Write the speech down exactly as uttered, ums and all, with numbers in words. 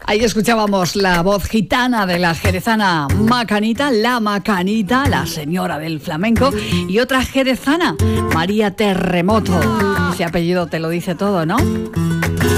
Ahí escuchábamos la voz gitana de la jerezana Macanita, la Macanita, la señora del flamenco, y otra jerezana, María Terremoto. Ese apellido te lo dice todo, ¿no?